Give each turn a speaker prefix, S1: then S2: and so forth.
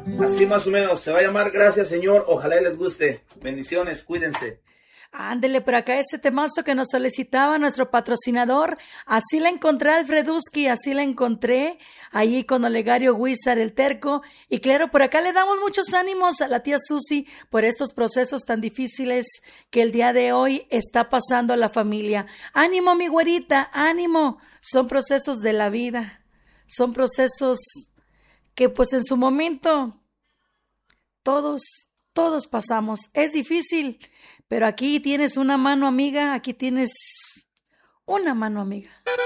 S1: Así más o menos, se va a llamar Gracias Señor, ojalá y les guste. Bendiciones, cuídense.
S2: Ándele, por acá ese temazo que nos solicitaba nuestro patrocinador. Así la encontré, Alfreduski, así la encontré, allí con Olegario Huizar, el terco. Y claro, por acá le damos muchos ánimos a la tía Susi por estos procesos tan difíciles que el día de hoy está pasando a la familia. Ánimo, mi güerita, ánimo. Son procesos de la vida. Son procesos que pues en su momento todos, todos pasamos. Es difícil, pero aquí tienes una mano amiga, aquí tienes una mano amiga.